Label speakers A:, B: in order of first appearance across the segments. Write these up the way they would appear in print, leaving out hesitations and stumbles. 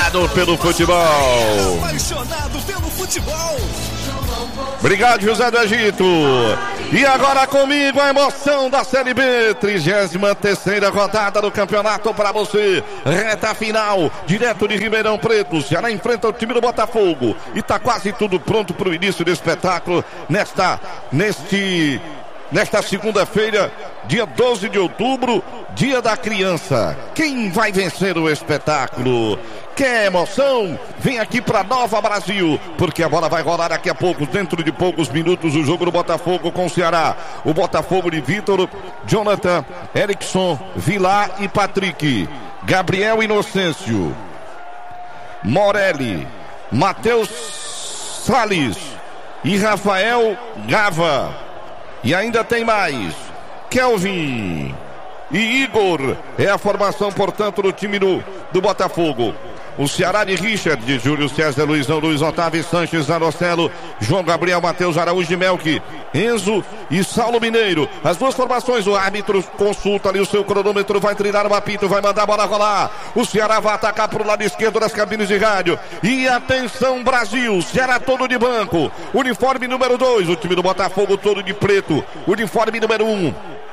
A: apaixonado pelo futebol.
B: Apaixonado pelo futebol.
A: Obrigado, José do Egito. E agora comigo a emoção da Série B, 33ª rodada do campeonato para você. Reta final, direto de Ribeirão Preto. Ceará enfrenta o time do Botafogo. E tá quase tudo pronto para o início do espetáculo nesta segunda-feira, dia 12 de outubro, dia da criança. Quem vai vencer o espetáculo? Quer emoção? Vem aqui para Nova Brasil, porque a bola vai rolar daqui a pouco, dentro de poucos minutos, o jogo do Botafogo com o Ceará. O Botafogo de Vitor, Jonathan, Erickson, Vilar e Patrick. Gabriel Inocêncio, Morelli, Matheus Salles e Rafael Gava. E ainda tem mais, Kelvin e Igor. É a formação, portanto, do time do Botafogo. O Ceará de Richard, de Júlio César, Luizão, Luiz Otávio, Sanches, Zanocelo, João Gabriel, Matheus Araújo de Melk, Enzo e Saulo Mineiro. As duas formações, o árbitro consulta ali o seu cronômetro, vai treinar o apito, vai mandar a bola rolar. O Ceará vai atacar para o lado esquerdo das cabines de rádio. E atenção, Brasil, Ceará todo de branco. Uniforme número 2, o time do Botafogo todo de preto. Uniforme número 1.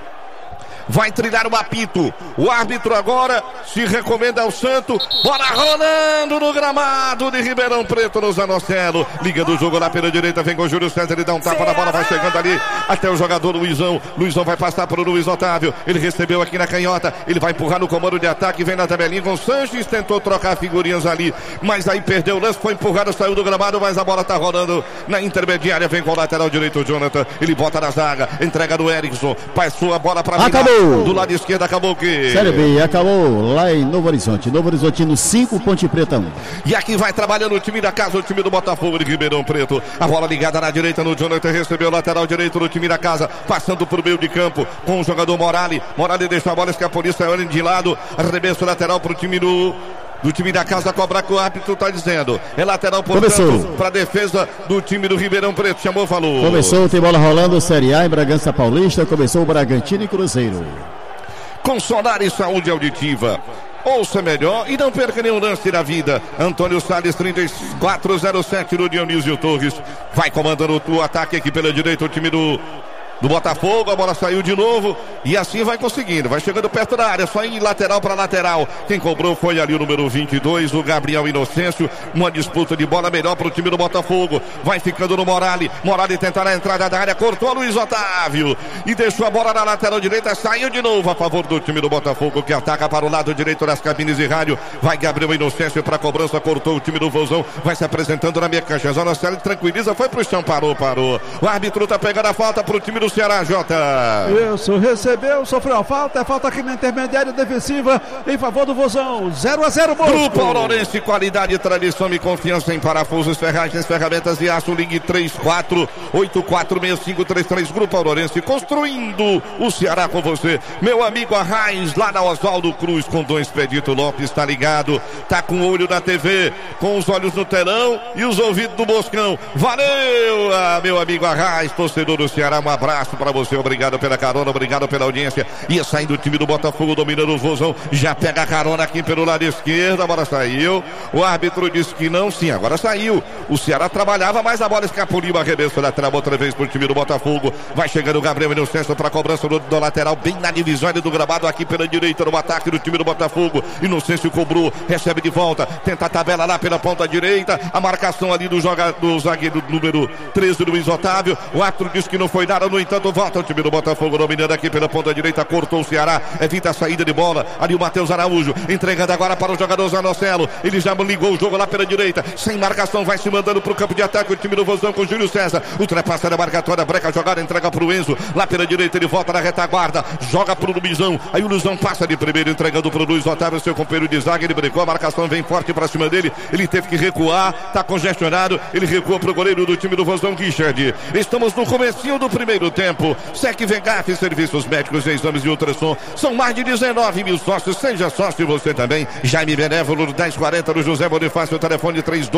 A: Vai trilhar o apito. O árbitro agora se recomenda ao Santo. Bola rolando no gramado de Ribeirão Preto, no Zanocelo. Liga do jogo lá pela direita. Vem com o Júlio César. Ele dá um tapa na bola. Vai chegando ali até o jogador Luizão. Luizão vai passar para o Luiz Otávio. Ele recebeu aqui na canhota. Ele vai empurrar no comando de ataque. Vem na tabelinha com o Sanches. Tentou trocar figurinhas ali, mas aí perdeu o lance. Foi empurrado, saiu do gramado. Mas a bola tá rolando na intermediária. Vem com o lateral direito, o Jonathan. Ele bota na zaga. Entrega do Erickson. Passou a bola para
C: Acabou.
A: Do lado esquerdo, acabou o quê?
C: Série B, acabou lá em Novo Horizonte. Novo Horizontino 5, Ponte Preta 1.
A: E aqui vai trabalhando o time da casa, o time do Botafogo de Ribeirão Preto. A bola ligada na direita no Jonathan, recebeu o lateral direito do time da casa, passando por meio de campo com o jogador Morali. Morali deixou a bola escapulir, saiu de lado, arremesso lateral para o time do time da casa cobrar, que o árbitro está dizendo. É lateral, portanto, para a defesa do time do Ribeirão Preto. Chamou, falou.
C: Começou, tem bola rolando, Série A em Bragança Paulista. Começou o Bragantino e Cruzeiro.
A: Com Solar e Saúde Auditiva. Ouça melhor e não perca nenhum lance da vida. Antônio Salles, 3407 do Dionísio Torres. Vai comandando o ataque aqui pela direita, o time do Botafogo. A bola saiu de novo e assim vai conseguindo, vai chegando perto da área, só em lateral para lateral. Quem cobrou foi ali o número 22, o Gabriel Inocêncio. Uma disputa de bola melhor para o time do Botafogo. Vai ficando no Morali. Morali tentará a entrada da área, cortou a Luiz Otávio e deixou a bola na lateral direita. Saiu de novo a favor do time do Botafogo, que ataca para o lado direito das cabines de rádio. Vai Gabriel Inocêncio para a cobrança, cortou o time do Vozão. Vai se apresentando na minha cancha. Zona Célio tranquiliza, foi pro chão, parou. O árbitro tá pegando a falta pro time do Ceará, Jota.
D: Isso, recebeu, sofreu a falta, é falta aqui na intermediária defensiva em favor do Vozão. 0-0, Bosco.
A: Grupo Aurorense, qualidade, tradição e confiança em parafusos, ferragens, ferramentas e aço. Ligue 34846533. Grupo Aurorense, construindo o Ceará com você. Meu amigo Arraiz, lá na Oswaldo Cruz, com Dom Expedito Lopes, tá ligado, tá com o olho na TV, com os olhos no telão e os ouvidos do Boscão. Valeu, meu amigo Arraiz, torcedor do Ceará, um abraço para você, obrigado pela carona, obrigado pela audiência. Ia saindo o time do Botafogo, dominando o Vozão, já pega a carona aqui pelo lado esquerdo, a bola saiu, o árbitro disse que não, sim, agora saiu. O Ceará trabalhava, mas a bola escapuliu, arremesso lateral outra vez pro time do Botafogo. Vai chegando o Gabriel Inocêncio para a cobrança do lateral, bem na divisória do gramado aqui pela direita, no ataque do time do Botafogo. Inocêncio cobrou, recebe de volta, tenta a tabela lá pela ponta direita, a marcação ali do zagueiro número 13, Luiz Otávio. O árbitro disse que não foi nada, no entanto volta o time do Botafogo dominando aqui pela ponta direita, cortou o Ceará, evita a saída de bola, ali o Matheus Araújo, entregando agora para o jogador Zanocelo, ele já ligou o jogo lá pela direita, sem marcação, vai se mandando para o campo de ataque o time do Vozão com o Júlio César, ultrapassa a marcatória, breca a jogada, entrega para o Enzo, lá pela direita ele volta na retaguarda, joga para o Luizão, aí o Luizão passa de primeiro, entregando para o Luiz Otávio, seu companheiro de zaga, ele brecou, a marcação vem forte para cima dele, ele teve que recuar, tá congestionado, ele recua para o goleiro do time do Vozão, Richard. Estamos no comecinho do primeiro tempo. Sec Vengaf, serviços médicos e exames de ultrassom. São mais de 19 mil sócios. Seja sócio você também. Jaime Benévolo, 1040 do José Bonifácio, telefone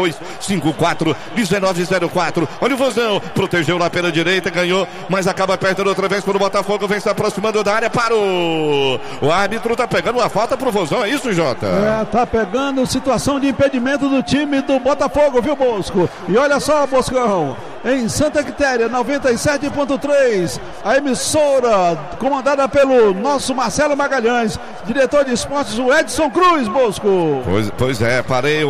A: 3254-1904. Olha o Vozão, protegeu lá pela direita, ganhou, mas acaba perdendo outra vez para o Botafogo, vem se aproximando da área, parou. O árbitro tá pegando uma falta pro Vozão, é isso, Jota?
D: Tá pegando situação de impedimento do time do Botafogo, viu, Bosco? E olha só, Boscão, em Santa Quitéria, 97.3, a emissora comandada pelo nosso Marcelo Magalhães, diretor de esportes, o Edson Cruz, Bosco.
A: Pois é, parei.